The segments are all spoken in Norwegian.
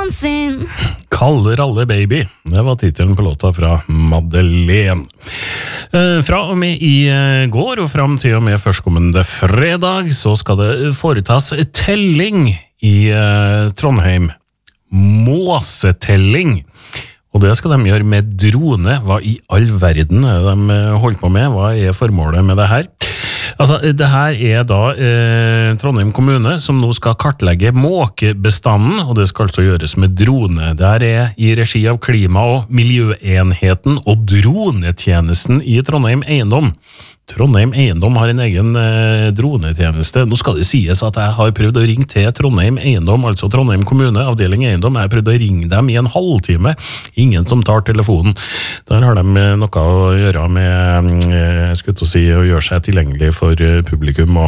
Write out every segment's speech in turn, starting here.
sin. Kaller alle baby. Det var titelen på låta fra Madeleine. Fra og med i går og fram til og med førstkommende fredag så skal det foretas telling i Trondheim. Måsetelling. Og det skal de gjøre med drone. Hva i all verden er det de holder på med? Hva er formålet med det her? Altså, det her er da Trondheim kommune som nå skal kartlegge måkebestanden, og det skal altså gjøres med drone. Det her er i regi av Klima- og miljøenheten og dronetjenesten i Trondheim Eiendom. Trondheim Eiendom har en egen dronetjeneste. Nå skal det sies at jeg har prøvd å ringe til Trondheim Eiendom, altså Trondheim kommune, avdeling Eiendom. Jeg har prøvd å ringe dem i en halvtime. Ingen som tar telefonen. Der har de noe å gjøre med, å gjøre seg tilgjengelig for publikum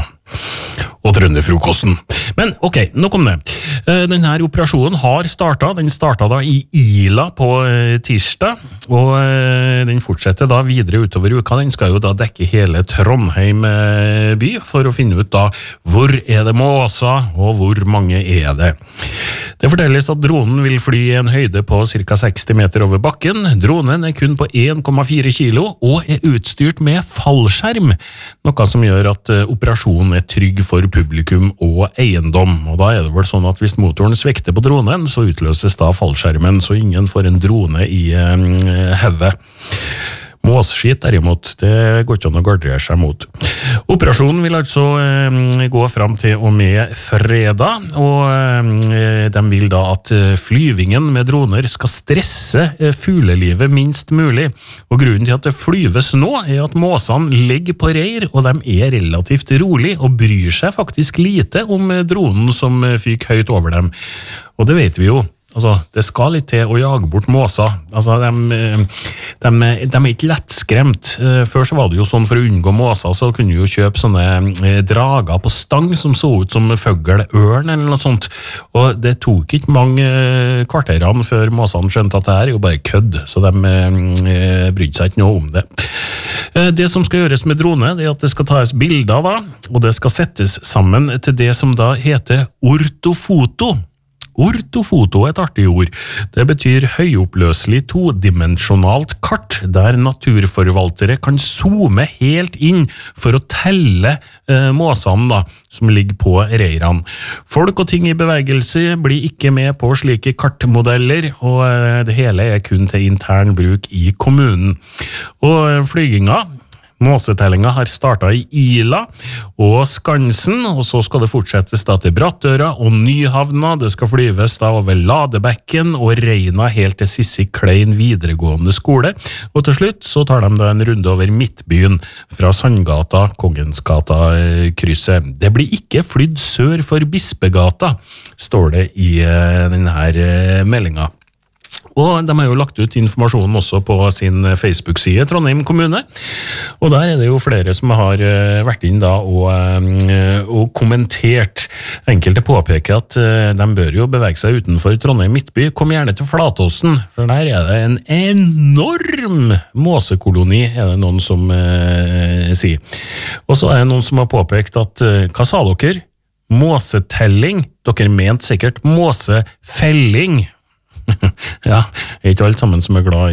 og trønderfrokosten. Men ok, nok om det. Denne operasjonen har startet. Den startet da i Ila på tirsdag, og den fortsetter da videre utover uka. Den skal jo da dekke hele Trondheim by for å finne ut da hvor er det måser og hvor mange er det. Det fortelles at dronen vil fly i en høyde på ca. 60 meter over bakken. Dronen er kun på 1,4 kilo og er utstyrt med fallskjerm, noe som gjør at operasjonen er trygg for publikum og eiendom. Og da er det vel sånn at hvis motoren svikter på dronen, så utløses da fallskjermen, så ingen får en drone i hodet. Måsskit derimot, det går ikke an å gardere seg mot. Operasjonen vil altså gå fram til og med fredag, og de vil da at flyvingen med droner skal stresse fuglelivet minst mulig. Og grunnen til at det flyves nå er at måsene ligger på reir, og de er relativt rolig og bryr seg faktisk lite om dronen som fyker høyt over dem. Og det vet vi jo. Altså, det skal litt til å jage bort måser. Altså, de er ikke lettskremt. Før så var det jo sånn, for å unngå måser, så kunne du jo kjøpe sånne drager på stang som så ut som føgl, ørn eller noe sånt. Og det tok ikke mange kvarterene før måsene skjønte at det her er jo bare kødd, så de brydde seg ikke noe om det. Det som skal gjøres med drone, det er at det skal tas bilder da, og det skal settes sammen til det som da heter ortofoto. Ortofoto er et artig ord. Det betyr høyoppløselig todimensjonalt kart, der naturforvaltere kan zoome helt inn for å telle måsene da, som ligger på reirene. Folk og ting i bevegelse blir ikke med på slike kartmodeller, og det hele er kun til intern bruk i kommunen. Og flyginga, måsetellingen har startet i Ila og Skansen, og så skal det fortsettes da til Brattøra og Nyhavna. Det skal flyves da over Ladebekken og Reina helt til Sissi Klein videregående skole. Og til slutt så tar de da en runde over Midtbyen fra Sandgata, Kongensgata krysset. Det blir ikke flydd sør for Bispegata, står det i denne meldingen. Og de har jo lagt ut informasjonen også på sin Facebook-side, Trondheim kommune. Og der er det jo flere som har vært inn da og kommentert. Enkelte påpeker at de bør jo bevege seg utenfor Trondheim Midtby. Kom gjerne til Flatåsen, for der er det en enorm måsekoloni, er det noen som sier. Og så er det noen som har påpekt at, hva sa dere? Måsetelling? Dere mente sikkert måsefelling. Ja, ikke alt sammen som er glad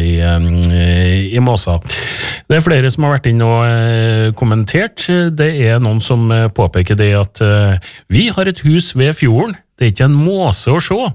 i måser. Det er flere som har vært inn og kommentert. Det er noen som påpeker det at vi har et hus ved fjorden. Det er ikke en måse å se.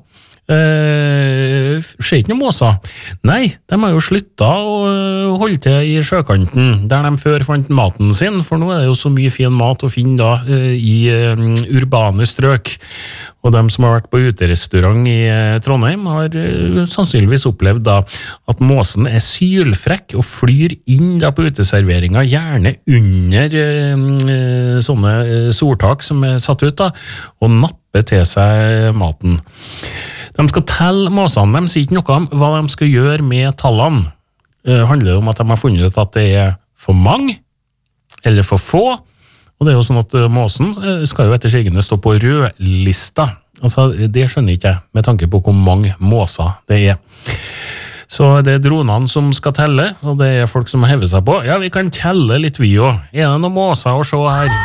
Skjer ikke noen måser. Nei, de har jo sluttet å holde til i sjøkanten, der de før fant maten sin, for nå er det jo så mye fin mat å finne da i urbane strøk. Og de som har vært på uterestaurant i Trondheim har sannsynligvis opplevd da at måsen er sylfrekk og flyr inn da på uteserveringen, gjerne under sånne soltak som er satt ut da, og napper til seg maten. De skal telle måsene, de sier ikke noe om hva de skal gjøre med tallene. Det handler om at de har funnet ut at det er for mange, eller for få, og det er jo sånn at måsen skal jo etter sigende stå på rødlista. Altså, det skjønner ikke jeg, med tanke på hvor mange måser det er. Så det er dronene som skal telle, og det er folk som hever seg på. Ja, vi kan telle litt vi også. Er det noen måser å se her?